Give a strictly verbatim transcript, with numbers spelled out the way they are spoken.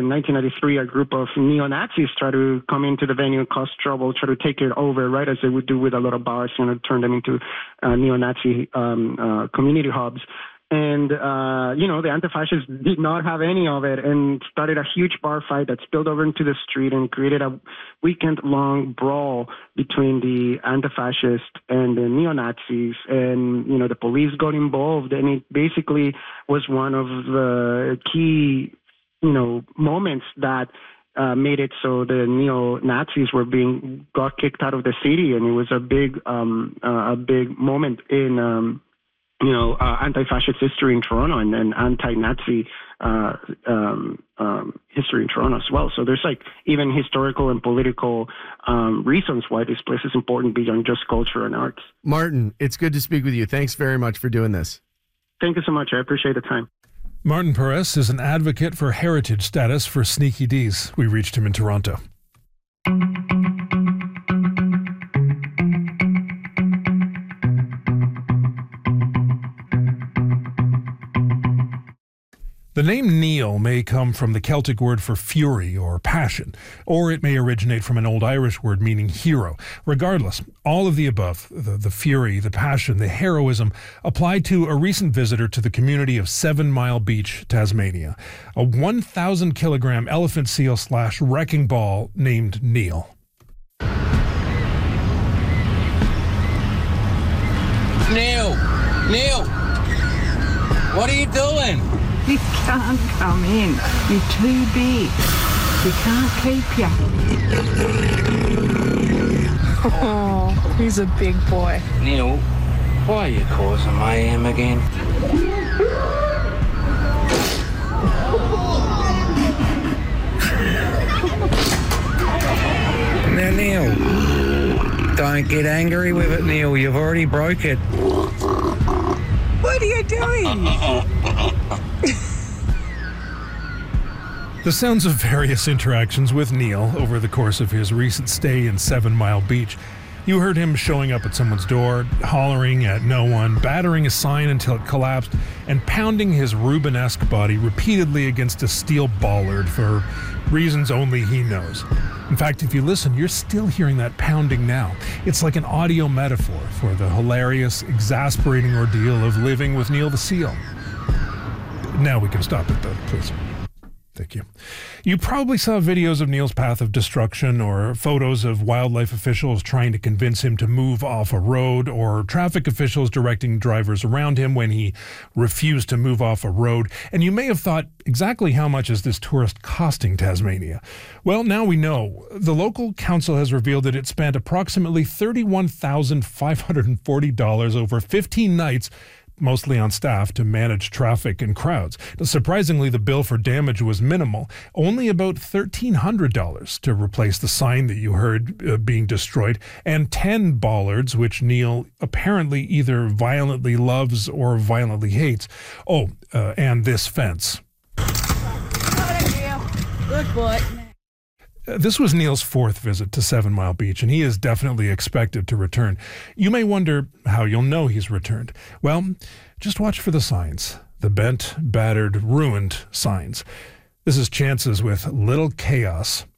in nineteen ninety-three, a group of neo-Nazis try to come into the venue, cause trouble, try to take it over, right, as they would do with a lot of bars, you know, turn them into uh, neo-Nazi um, uh, community hubs. And, uh, you know, the anti-fascists did not have any of it and started a huge bar fight that spilled over into the street and created a weekend-long brawl between the anti-fascists and the neo-Nazis. And, you know, the police got involved, and it basically was one of the key, you know, moments that uh, made it so the neo-Nazis were being, got kicked out of the city. And it was a big, um, uh, a big moment in, um, you know, uh, anti-fascist history in Toronto and, and anti-Nazi uh, um, um, history in Toronto as well. So there's like even historical and political um, reasons why this place is important beyond just culture and arts. Martin, it's good to speak with you. Thanks very much for doing this. Thank you so much. I appreciate the time. Martin Perez is an advocate for heritage status for Sneaky D's. We reached him in Toronto. The name Neil may come from the Celtic word for fury or passion, or it may originate from an Old Irish word meaning hero. Regardless, all of the above, the, the fury, the passion, the heroism, apply to a recent visitor to the community of Seven Mile Beach, Tasmania, a one thousand kilogram elephant seal slash wrecking ball named Neil. Neil! Neil! What are you doing? You can't come in. You're too big. We can't keep you. Oh, he's a big boy. Neil, why are you causing mayhem again? Now, Neil, don't get angry with it, Neil. You've already broke it. What are you doing? The sounds of various interactions with Neil over the course of his recent stay in Seven Mile Beach. You heard him showing up at someone's door, hollering at no one, battering a sign until it collapsed, and pounding his Rubenesque body repeatedly against a steel bollard for reasons only he knows. In fact, if you listen, you're still hearing that pounding now. It's like an audio metaphor for the hilarious, exasperating ordeal of living with Neil the Seal. Now we can stop it, though, please. Thank you. You probably saw videos of Neil's path of destruction or photos of wildlife officials trying to convince him to move off a road or traffic officials directing drivers around him when he refused to move off a road. And you may have thought, exactly how much is this tourist costing Tasmania? Well, now we know. The local council has revealed that it spent approximately thirty-one thousand five hundred forty dollars over fifteen nights, mostly on staff, to manage traffic and crowds. Surprisingly, the bill for damage was minimal, only about one thousand three hundred dollars to replace the sign that you heard uh, being destroyed, and ten bollards, which Neil apparently either violently loves or violently hates. Oh, uh, and this fence. Good boy. This was Neil's fourth visit to Seven Mile Beach, and he is definitely expected to return. You may wonder how you'll know he's returned. Well, just watch for the signs. The bent, battered, ruined signs. This is Chances with Little Chaos.